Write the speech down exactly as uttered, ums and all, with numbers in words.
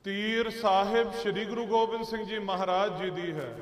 ਤੀਰ ਸਾਹਿਬ ਸ੍ਰੀ ਗੁਰੂ ਗੋਬਿੰਦ ਸਿੰਘ ਜੀ ਮਹਾਰਾਜ ਜੀ ਦੀ ਹੈ।